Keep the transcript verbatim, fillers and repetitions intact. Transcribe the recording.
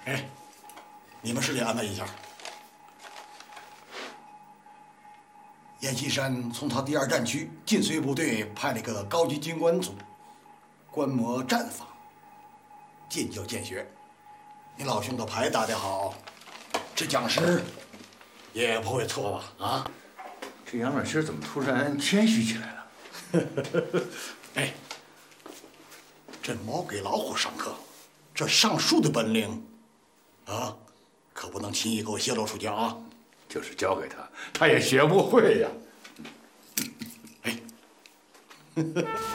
哎，你们市里安排一下。阎锡山从他第二战区晋绥部队派了一个高级军官组，观摩战法，进就见学。你老兄的牌打得好，这讲师也不会错吧？啊？ 这杨老师怎么突然谦虚起来了？ 哎，这猫给老虎上课，这上树的本领，啊，可不能轻易给我泄露出去啊！ 就是教给他，他也学不会呀。 哎。